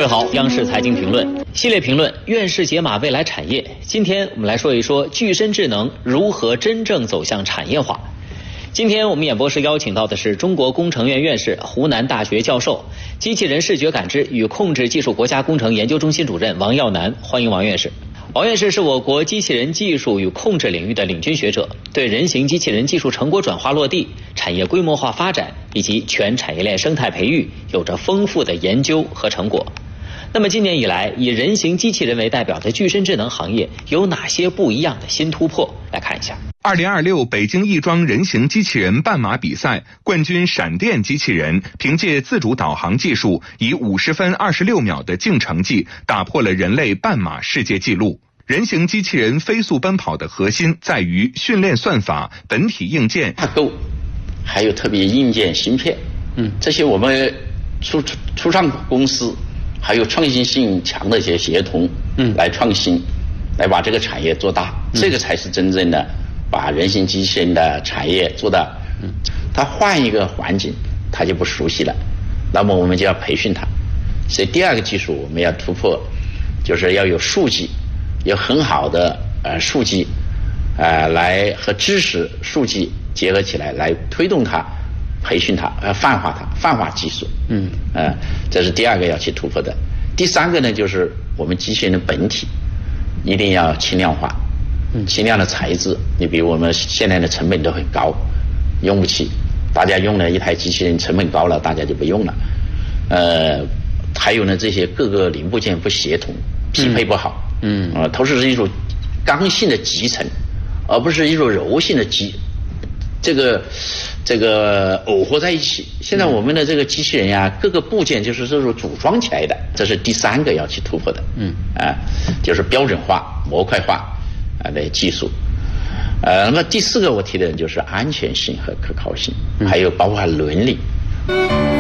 各位好，央视财经评论系列评论，院士解码未来产业。今天我们来说一说具身智能如何真正走向产业化。今天我们演播室邀请到的是中国工程院院士、湖南大学教授、机器人视觉感知与控制技术国家工程研究中心主任王耀南，欢迎王院士。王院士是我国机器人技术与控制领域的领军学者，对人形机器人技术成果转化落地、产业规模化发展以及全产业链生态培育有着丰富的研究和成果。那么今年以来，以人形机器人为代表的具身智能行业有哪些不一样的新突破？来看一下。 2026北京亦庄人形机器人半马比赛冠军闪电机器人凭借自主导航技术，以50分26秒的净成绩打破了人类半马世界纪录。人形机器人飞速奔跑的核心在于训练算法、本体硬件架构，还有特别硬件芯片，这些我们初创公司还有创新性强的一些协同，来创新，来把这个产业做大，这个才是真正的把人形机器人的产业做大。他换一个环境，他就不熟悉了，那么我们就要培训他。所以第二个技术我们要突破，就是要有数据，有很好的数据，来和知识数据结合起来，来推动它，培训它，泛化它，泛化技术。这是第二个要去突破的。第三个呢，就是我们机器人的本体一定要轻量化，轻量的材质。你比如我们现在的成本都很高，用不起，大家用了一台机器人成本高了，大家就不用了。还有呢，这些各个零部件不协同，匹配不好。都是一种刚性的集成，而不是一种柔性的这个耦合在一起。现在我们的这个机器人呀，各个部件就是这种组装起来的，这是第三个要去突破的。就是标准化、模块化的技术。那么第四个我提的就是安全性和可靠性，还有包括伦理。